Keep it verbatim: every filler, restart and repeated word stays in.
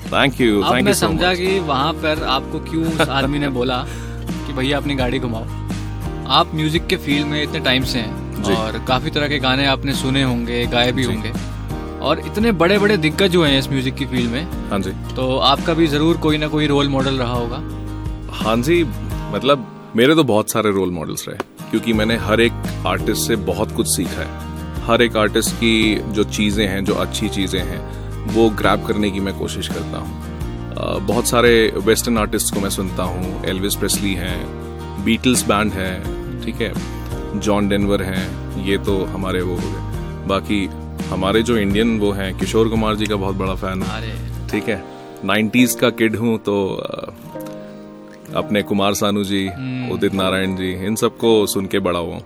Thank you, अब thank मैं you so समझा मच। कि वहाँ पर आपको क्यों उस आदमी ने बोला कि भैया अपनी गाड़ी घुमाओ। आप म्यूजिक के फील्ड में इतने टाइम से हैं जी। और काफी तरह के गाने आपने सुने होंगे, गाए भी जी। होंगे, और इतने बड़े बड़े दिग्गज हुए हैं इस म्यूजिक की फील्ड में। हाँ जी। तो आपका भी जरूर कोई ना कोई रोल मॉडल रहा होगा। हाँ जी, मतलब मेरे तो बहुत सारे रोल मॉडल्स रहे, क्योंकि मैंने हर एक आर्टिस्ट से बहुत कुछ सीखा है। हर एक आर्टिस्ट की जो चीज़ें हैं, जो अच्छी चीज़ें हैं, वो ग्रैब करने की मैं कोशिश करता हूँ। बहुत सारे वेस्टर्न आर्टिस्ट को मैं सुनता हूँ। एल्विस प्रेस्ली हैं, बीटल्स बैंड है, ठीक है, जॉन डेनवर हैं, ये तो हमारे वो हो गए। बाकी हमारे जो इंडियन वो हैं, किशोर कुमार जी का बहुत बड़ा फैन हूँ, ठीक है। नाइन्टीज़ का किड हूँ तो अपने कुमार सानू जी, उदित नारायण जी, इन सबको सुन के बड़ा हुआ।